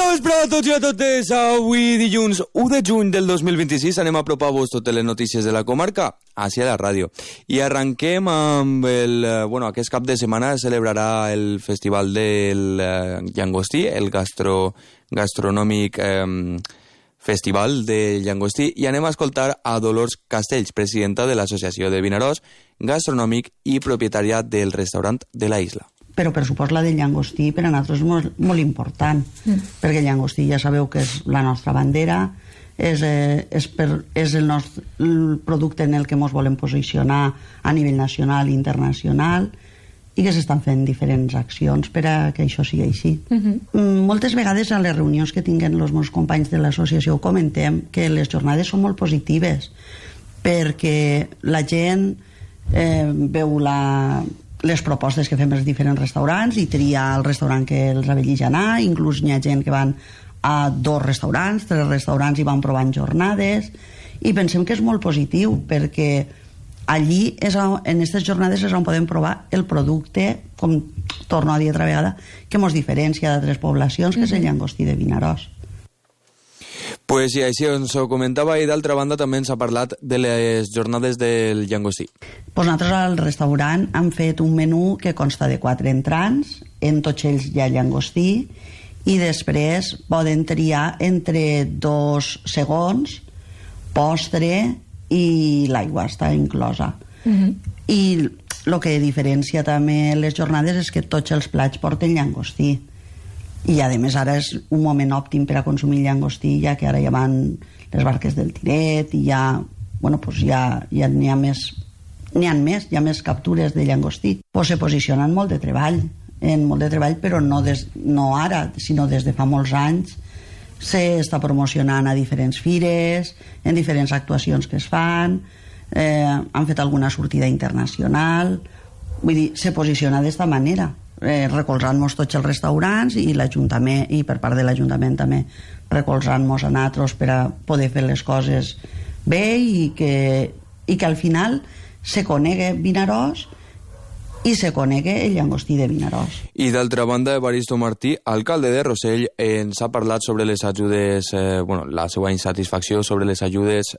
vesprada a tots i a totes. Avui, dilluns 1 de juny del 2026, anem a apropar-vos totes les notícies de la comarca hacia la ràdio. I arrenquem amb aquest cap de setmana es celebrarà el Festival del Llangostí, el gastronòmic Festival del Llangostí, i anem a escoltar a Dolors Castells, presidenta de l'Associació de Vinaròs Gastronòmic i propietària del restaurant de la Isla. Però per supost la del llangostí per a nosaltres és molt important, perquè el llangostí ja sabeu que és la nostra bandera, és el producte en el que ens volem posicionar a nivell nacional i internacional, i que s'estan fent diferents accions per a que això sigui així. Moltes vegades a les reunions que tinguen els meus companys de l'associació ho comentem, que les jornades són molt positives, perquè la gent veu les propostes que fem els diferents restaurants i tria el restaurant que els avellig anar. Inclús hi ha gent que van a 2 restaurants, 3 restaurants i van provant jornades, i pensem que és molt positiu perquè allí, en aquestes jornades, és on podem provar el producte, com torno a dir altra vegada, que ens diferencia d'altres poblacions, que és el llangostí de Vinaròs. Pues sí, així ens ho comentava, i d'altra banda també ens ha parlat de les jornades del llangostí. Pues nosaltres al restaurant hem fet un menú que consta de 4 entrants, en tots ells hi ha llangostí, i després poden triar entre 2 segons, postre i l'aigua està inclosa. I el que diferencia també les jornades és que tots els plats porten llangostí. I a més ara és un moment òptim per a consumir llangostí, ja que ara ja van les barques del Tiret i ja n'hi ha més captures de llangostí. Se posiciona en molt de treball, però no ara, sinó des de fa molts anys. S'està promocionant a diferents fires, en diferents actuacions que es fan, han fet alguna sortida internacional, vull dir, se posiciona d'esta manera, recolzant-nos tots els restaurants i l'Ajuntament, i per part de l'Ajuntament també recolzant-nos a nosaltres per a poder fer les coses bé i que al final se conegui Vinaròs i se conegui el llangostí de Vinaròs. I d'altra banda, Evaristo Martí, alcalde de Rossell, ens ha parlat sobre les ajudes, la seva insatisfacció sobre les ajudes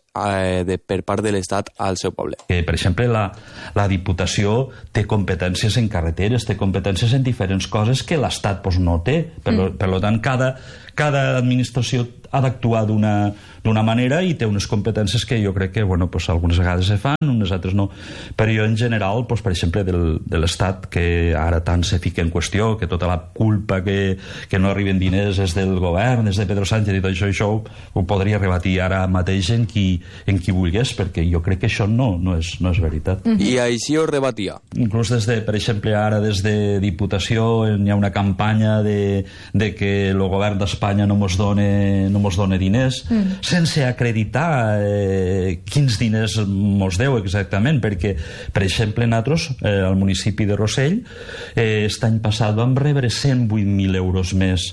per part de l'Estat al seu poble. Per exemple, la Diputació té competències en carreteres, té competències en diferents coses que l'Estat no té. Per tant, cada administració ha d'actuar d'una manera i té unes competències que jo crec que algunes vegades se fan, unes altres no. Però jo en general, per exemple, de l'Estat, que ara tant se fica en qüestió, que tota la culpa que no arriben diners és del govern, és de Pedro Sánchez i tot això ho podria rebatir ara mateix en qui vulgués, perquè jo crec que això no és veritat. I així ho rebatia? Inclús per exemple, ara des de Diputació hi ha una campanya de que el govern d'Espanya no mos dona diners, sense acreditar quins diners mos deu exactament, perquè, per exemple, nosaltres, al municipi de Rossell, aquest any passat vam rebre 108.000 euros més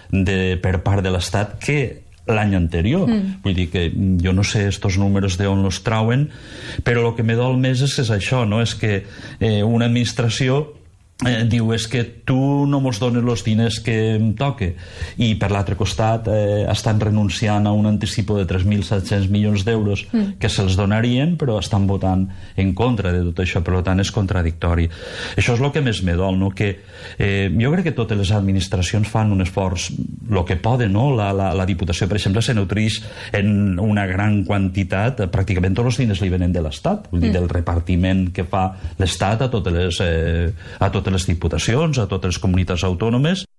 per part de l'Estat que l'any anterior. Vull dir que jo no sé estos números d'on els trauen, però el que me dol més és això, no? És que una administració diu, és que tu no mos dones els diners que em toque, i per l'altre costat estan renunciant a un anticipo de 3.700 milions d'euros que se'ls donarien, però estan votant en contra de tot això. Per tant, és contradictori. Això és el que més me dol, no? Que jo crec que totes les administracions fan un esforç el que poden, no? La Diputació, per exemple, se nutreix en una gran quantitat, pràcticament tots els diners li venen de l'Estat, vull dir, del repartiment que fa l'Estat a totes les diputacions, a totes les comunitats autònomes,